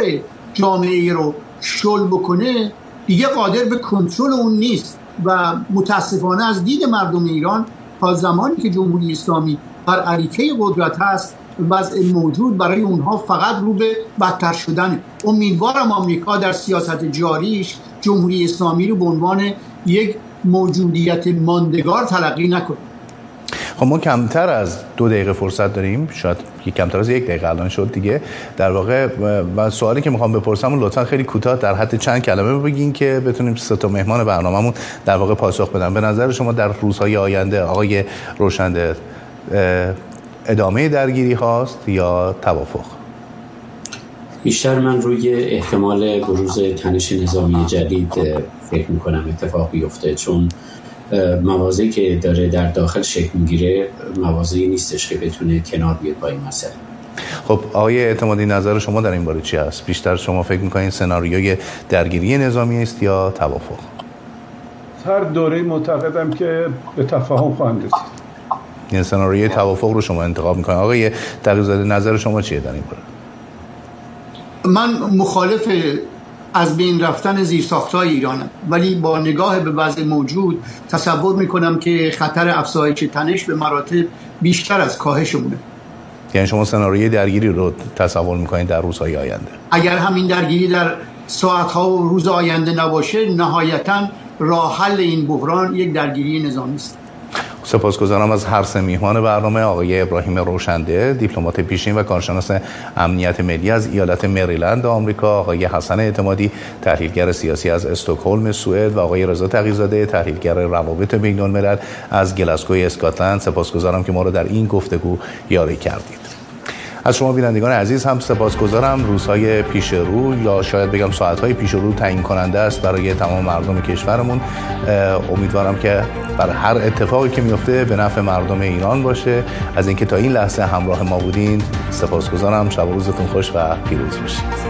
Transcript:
جامعه رو شل بکنه دیگه قادر به کنترل اون نیست و متاسفانه از دید مردم ایران تا زمانی که جمهوری اسلامی بر عریکه قدرت هست وضع موجود برای اونها فقط رو به بدتر شدنه. امیدوارم آمریکا در سیاست جاریش جمهوری اسلامی رو به عنوان یک موجودیت ماندگار تلقی نکنه. خب ما کمتر از 2 دقیقه فرصت داریم، شاید کمتر از 1 دقیقه الان شد دیگه. در واقع و سوالی که میخوام بپرسم لطفا خیلی کوتاه در حد چند کلمه بگین که بتونیم 3 تا مهمان برنامه‌مون در واقع پاسخ بدن. به نظر شما در روزهای آینده آقای روشنده ادامه درگیری هاست یا توافق؟ بیشتر من روی احتمال بروز تنش نظامی جدید فکر میکنم اتفاق بیفته، چون موازی که داره در داخل شکل میگیره موازی نیستش که بتونه کنار بیاد با این مسئله. خب آقای اعتمادی نظر شما در این باره چی است؟ بیشتر شما فکر میکنین سناریوی درگیری نظامی است یا توافق؟ هر دوره معتقدم که به تفاهم خواهند رسید. این سناریوی توافق رو شما انتخاب میکنین. آقای تقی‌زاده نظر شما چیه در این باره؟ من مخالف از بین رفتن زیرساخت‌های ایرانم، ولی با نگاه به وضع موجود تصور میکنم که خطر افزایش تنش به مراتب بیشتر از کاهشمونه. یعنی شما سناریوی درگیری رو تصور میکنید در روزهای آینده؟ اگر همین درگیری در ساعت‌ها و روز آینده نباشه، نهایتاً راه حل این بحران یک درگیری نظامی است. سپاسگزارم از هر 3 میهمان برنامه، آقای ابراهیم روشنده دیپلمات پیشین و کارشناس امنیت ملی از ایالت مریلند آمریکا، آقای حسن اعتمادی تحلیلگر سیاسی از استکهلم سوئد و آقای رضا تقی‌زاده تحلیلگر روابط بین‌الملل از گلاسگو اسکاتلند. سپاسگزارم که ما رو در این گفتگو یاری کردید. از شما بینندگان عزیز هم سپاسگزارم. روزهای پیش رو یا شاید بگم ساعتهای پیش رو تعیین کننده است برای تمام مردم کشورمون. امیدوارم که بر هر اتفاقی که میفته به نفع مردم ایران باشه. از اینکه تا این لحظه همراه ما بودین سپاسگزارم. شب و روزتون خوش و پیروز باشید.